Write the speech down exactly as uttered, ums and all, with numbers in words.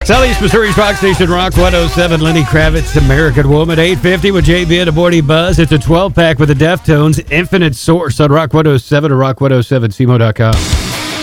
Southeast Missouri's Rock Station, Rock one oh seven. Lenny Kravitz, American Woman, eight fifty with J B and the Morning Buzz. It's a twelve-pack with the Deftones, Infinite Source on Rock one oh seven or rock one oh seven C M O dot com.